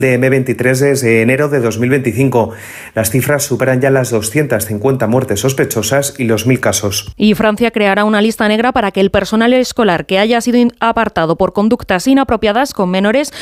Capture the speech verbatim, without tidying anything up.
de eme veintitrés desde enero de dos mil veinticinco. Las cifras superan ya las doscientas cincuenta muertes sospechosas y los mil casos. Y Francia creará una lista negra para que el personal escolar que haya sido apartado por conductas inapropiadas con menores